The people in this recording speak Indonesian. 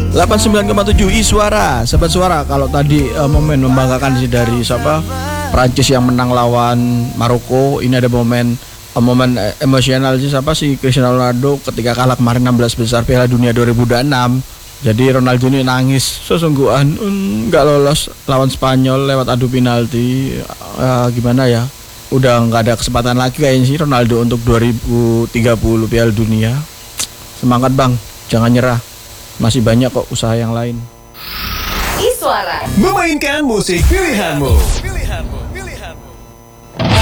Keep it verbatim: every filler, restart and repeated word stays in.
delapan puluh sembilan koma tujuh Iswara, Sahabat Suara. Kalau tadi uh, momen membanggakan sih dari siapa? Prancis yang menang lawan Maroko. Ini ada momen uh, momen uh, emosional sih siapa sih Cristiano Ronaldo ketika kalah kemarin enam belas besar Piala Dunia dua ribu enam. Jadi Ronaldo ini nangis sesungguhan nggak um, lolos lawan Spanyol lewat adu penalti. Uh, gimana ya? Udah nggak ada kesempatan lagi kayaknya sih Ronaldo untuk dua ribu tiga puluh Piala Dunia. Semangat bang, jangan nyerah. Masih banyak kok usaha yang lain. Iswara memainkan musik pilihanmu.